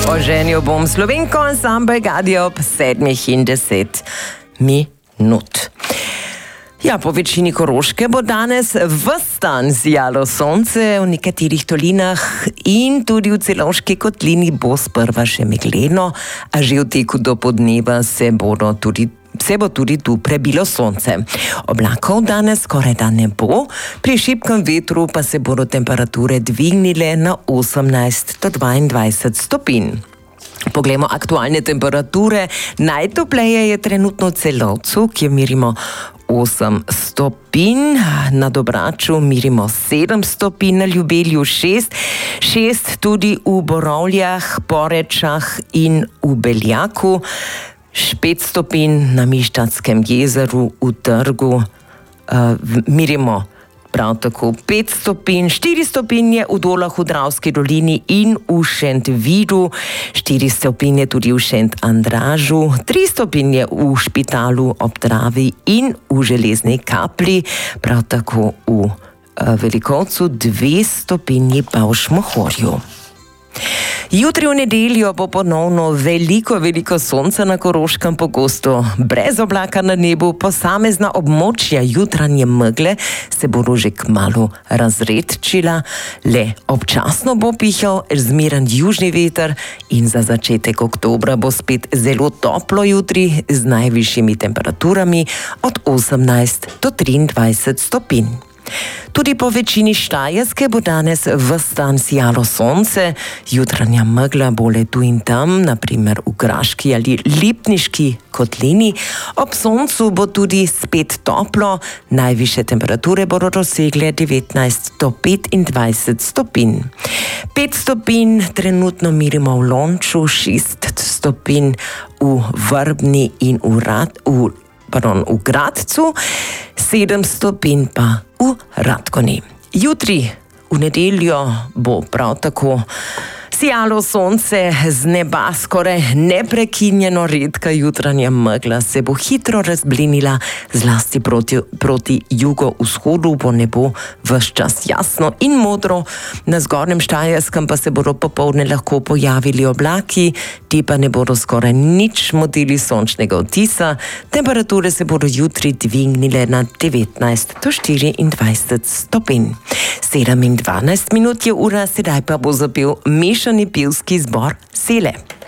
Oženil bom Slovenko ansambel Gadia ob 7:10 minut. Ja, po večini Koroške bo danes ves dan sijalo sonce, v nekaterih dolinah in tudi v Celovški kotlini bo sprva še megleno, a že v teku do podneva se bo tudi tu prebilo sonce. Oblakov danes skoraj da ne bo, pri šibkem vetru pa se bodo temperature dvignile na 18 do 22 stopinj. Poglejmo aktualne temperature. Najtopleje je trenutno v Celovcu, kjer merimo 8 stopinj, na Dobraču merimo 7 stopinj, na Ljubelju 6 tudi v Borovljah, Porečah in v Beljaku, 5 stopinj na Miščanskem jezeru, v Trgu merimo prav tako 5 stopinj, 4 stopinje v Dolah v Dravski dolini in v Šentvidu, 4 stopinje tudi v Šentandražu, 3 stopinje v Špitalu ob Dravi in v Železni Kapli, prav tako v Velikovcu, 2 stopinji pa v Šmohorju. Jutri v nedeljo bo ponovno veliko sonca na Koroškem, pogosto brez oblaka na nebu, posamezna območja jutranje megle se bodo že kmalu razredčila, le občasno bo pihal zmeren južni veter in za začetek oktobra bo spet zelo toplo jutri z najvišjimi temperaturami od 18 do 23 stopinj. Tudi po večini Štajerske bo danes ves dan sijalo sonce, jutranja megla bo le tu in tam, naprimer v Graški ali Lipniški kotlini. Ob soncu bo tudi spet toplo, najvišje temperature bodo dosegle 19 do 25 stopinj. 5 stopinj trenutno merimo v Lonču, 6 stopinj v Vrbni in v Gradcu, 7 stopinj pa v Radgoni. Jutri v nedeljo bo prav tako sijalo sonce z neba, skoraj neprekinjeno, redka jutranja megla se bo hitro razblinila, zlasti proti jugovzhodu bo nebo ves čas jasno in modro, na zgornjem Štajerskem pa se bodo popoldne lahko pojavili oblaki, ti pa ne bodo skoraj nič motili sončnega odtisa, temperature se bodo jutri dvignile na 19 do 24 stopinj. 7:12 je ura, sedaj pa bo zapel mešani pevski zbor Sele.